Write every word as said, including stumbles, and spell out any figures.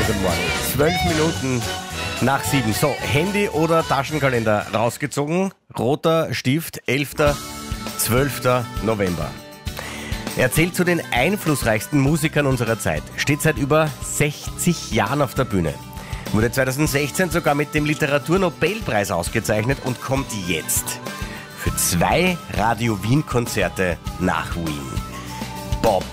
guten Morgen. Zwölf Minuten nach sieben. So, Handy oder Taschenkalender rausgezogen. Roter Stift, elfter, zwölfter November. Er zählt zu den einflussreichsten Musikern unserer Zeit. Steht seit über sechzig Jahren auf der Bühne. Wurde zweitausendsechzehn sogar mit dem Literaturnobelpreis ausgezeichnet und kommt jetzt für zwei Radio-Wien-Konzerte nach Wien. Bob